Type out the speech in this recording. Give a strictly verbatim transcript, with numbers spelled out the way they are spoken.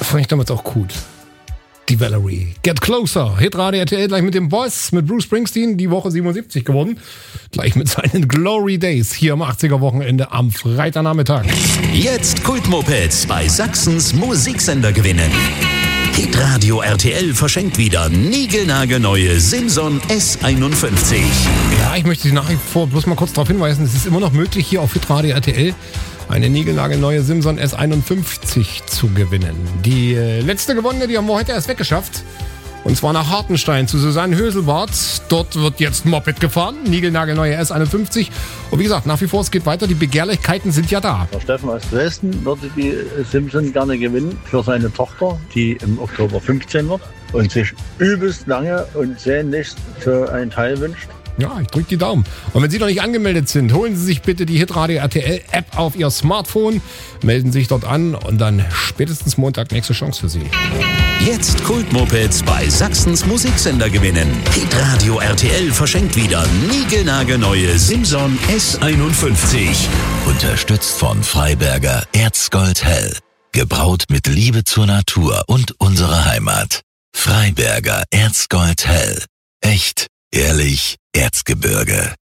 fand ich damals auch gut. Die Valerie. Get Closer. Hitradio R T L gleich mit dem Boss, mit Bruce Springsteen, die Woche siebenundsiebzig geworden. Gleich mit seinen Glory Days hier am achtziger-Wochenende am Freitagnachmittag. Jetzt Kultmopeds bei Sachsens Musiksender gewinnen. Hitradio R T L verschenkt wieder niegelnagelneue Simson S einundfünfzig. Ja, ich möchte Sie nach wie vor bloß mal kurz darauf hinweisen, es ist immer noch möglich, hier auf Hitradio R T L eine niegelnagelneue Simson S einundfünfzig zu gewinnen. Die äh, letzte gewonnene, die haben wir heute erst weggeschafft. Und zwar nach Hartenstein zu Susanne Höselbart. Dort wird jetzt Moped gefahren, niegelnagelneue S einundfünfzig. Und wie gesagt, nach wie vor, es geht weiter. Die Begehrlichkeiten sind ja da. Der Steffen aus Dresden würde die Simson gerne gewinnen für seine Tochter, die im Oktober fünfzehn wird und sich übelst lange und sehnlichst für einen Teil wünscht. Ja, ich drücke die Daumen. Und wenn Sie noch nicht angemeldet sind, holen Sie sich bitte die Hitradio R T L App auf Ihr Smartphone, melden sich dort an und dann spätestens Montag nächste Chance für Sie. Jetzt Kultmopeds bei Sachsens Musiksender gewinnen. Hitradio R T L verschenkt wieder niegelnagelneue Simson S einundfünfzig. Unterstützt von Freiberger Erzgold Hell. Gebraut mit Liebe zur Natur und unserer Heimat. Freiberger Erzgold Hell. Echt, ehrlich, Erzgebirge.